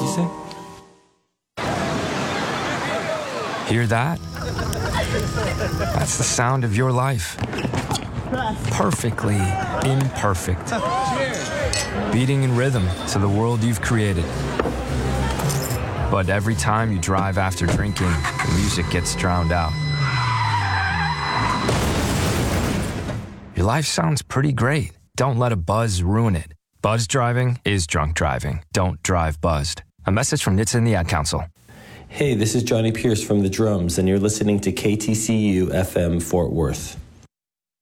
you say? Hear that? That's the sound of your life. Perfectly imperfect. Beating in rhythm to the world you've created. But every time you drive after drinking, the music gets drowned out. Your life sounds pretty great. Don't let a buzz ruin it. Buzz driving is drunk driving. Don't drive buzzed. A message from NHTSA and the Ad Council. Hey, this is Johnny Pierce from The Drums, and you're listening to KTCU FM Fort Worth.